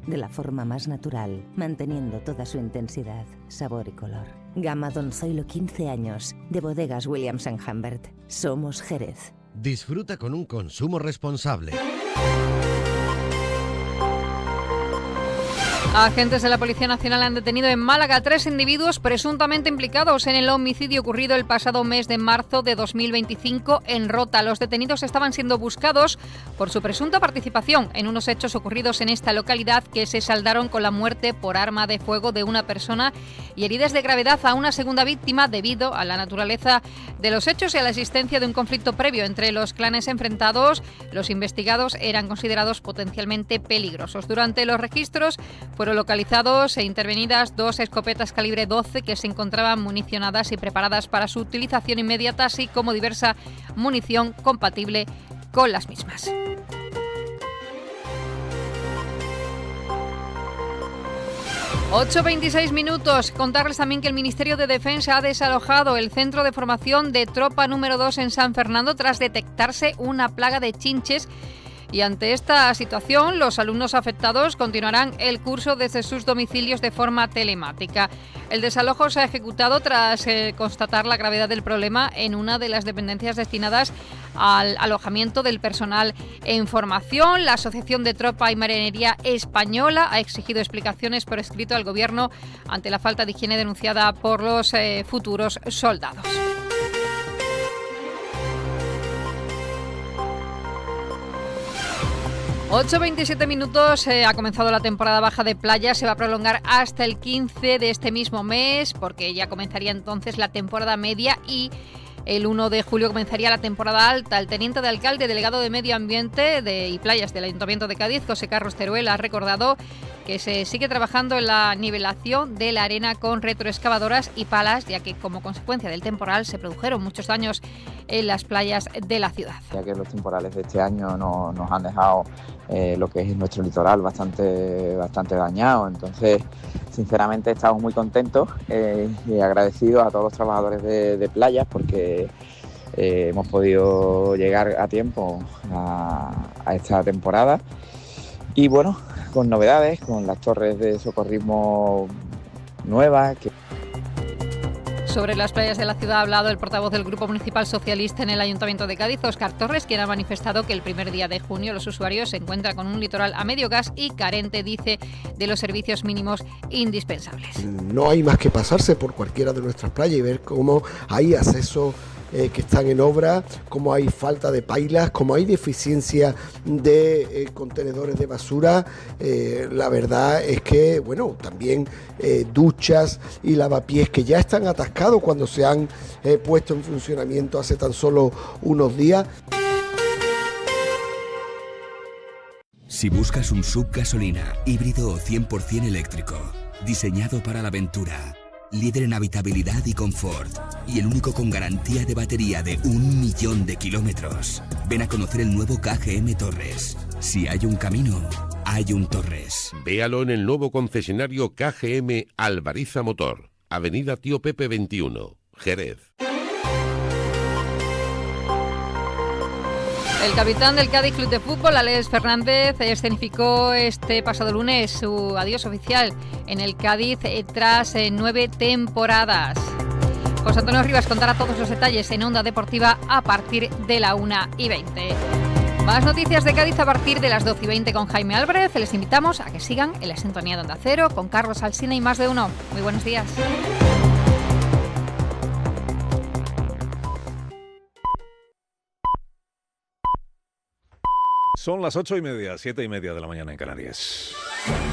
de la forma más natural, manteniendo toda su intensidad, sabor y color. Gama Don Zoilo 15 años, de Bodegas Williams & Humbert. Somos Jerez. Disfruta con un consumo responsable. Agentes de la Policía Nacional han detenido en Málaga a 3 individuos presuntamente implicados en el homicidio ocurrido el pasado mes de marzo de 2025 en Rota. Los detenidos estaban siendo buscados por su presunta participación en unos hechos ocurridos en esta localidad que se saldaron con la muerte por arma de fuego de una persona y heridas de gravedad a una segunda víctima debido a la naturaleza de los hechos y a la existencia de un conflicto previo entre los clanes enfrentados. Los investigados eran considerados potencialmente peligrosos. Durante los registros fueron localizados e intervenidas 2 escopetas calibre 12 que se encontraban municionadas y preparadas para su utilización inmediata, así como diversa munición compatible con las mismas. ...8:26... Contarles también que el Ministerio de Defensa ha desalojado el centro de formación de tropa número 2 en San Fernando tras detectarse una plaga de chinches. Y ante esta situación, los alumnos afectados continuarán el curso desde sus domicilios de forma telemática. El desalojo se ha ejecutado tras constatar la gravedad del problema en una de las dependencias destinadas al alojamiento del personal en formación. La Asociación de Tropa y Marinería Española ha exigido explicaciones por escrito al Gobierno ante la falta de higiene denunciada por los futuros soldados. 8:27, ha comenzado la temporada baja de playa, se va a prolongar hasta el 15 de este mismo mes, porque ya comenzaría entonces la temporada media y el 1 de julio comenzaría la temporada alta. El teniente de alcalde, delegado de Medio Ambiente y Playas del Ayuntamiento de Cádiz, José Carlos Teruel, ha recordado que se sigue trabajando en la nivelación de la arena con retroexcavadoras y palas, ya que como consecuencia del temporal se produjeron muchos daños en las playas de la ciudad. Ya que los temporales de este año nos han dejado lo que es nuestro litoral bastante dañado, entonces sinceramente estamos muy contentos y agradecidos a todos los trabajadores de playas porque hemos podido llegar a tiempo a esta temporada y bueno, con novedades, con las torres de socorrismo nuevas. Sobre las playas de la ciudad ha hablado el portavoz del Grupo Municipal Socialista en el Ayuntamiento de Cádiz, Óscar Torres, quien ha manifestado que el primer día de junio los usuarios se encuentran con un litoral a medio gas y carente, dice, de los servicios mínimos indispensables. No hay más que pasarse por cualquiera de nuestras playas y ver cómo hay acceso que están en obra, cómo hay falta de pailas, cómo hay deficiencia de contenedores de basura. La verdad es que, bueno, también duchas y lavapiés que ya están atascados cuando se han puesto en funcionamiento hace tan solo unos días. Si buscas un SUV gasolina, híbrido o 100% eléctrico, diseñado para la aventura, líder en habitabilidad y confort, y el único con garantía de batería de 1.000.000 de kilómetros. Ven a conocer el nuevo KGM Torres. Si hay un camino, hay un Torres. Véalo en el nuevo concesionario KGM Alvariza Motor, Avenida Tío Pepe 21, Jerez. El capitán del Cádiz Club de Fútbol, Alex Fernández, escenificó este pasado lunes su adiós oficial en el Cádiz tras 9 temporadas. José Antonio Rivas contará todos los detalles en Onda Deportiva a partir de la 1:20. Más noticias de Cádiz a partir de las 12:20 con Jaime Álvarez. Les invitamos a que sigan en la sintonía de Onda Cero con Carlos Alsina y Más de Uno. Muy buenos días. Son las 8:30, 7:30 de la mañana en Canarias.